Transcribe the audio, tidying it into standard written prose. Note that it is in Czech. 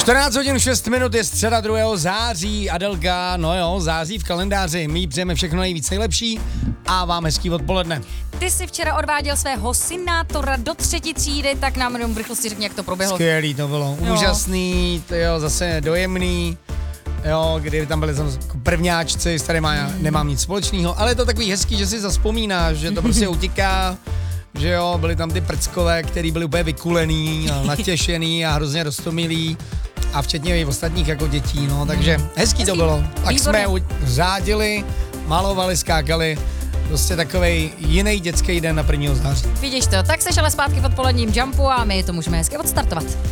14 hodin 6 minut je středa 2. září, Adelka, no jo, září v kalendáři, my jí přejeme všechno nejvíc nejlepší a vám hezký odpoledne. Ty jsi včera odváděl svého synátora do 3. třídy, tak nám jenom v rychlosti řekni, jak to proběhlo. Skvělý to bylo, úžasný, to jo, zase dojemný, jo, kdy tam byli prvňáčci, s tady nemám nic společného, ale je to takový hezký, že si zaspomínáš, že to prostě utíká, že jo, byli tam ty prckové, který byli úplně vykulený a natěšený a hrozně roztomilý a včetně i ostatních jako dětí, no, takže hezký to bylo. Pak jsme řádili, malovali, skákali, prostě takovej jiný dětský den na 1. září. Vidíš to, tak seš ale zpátky v odpoledním Jumpu a my to můžeme hezky odstartovat.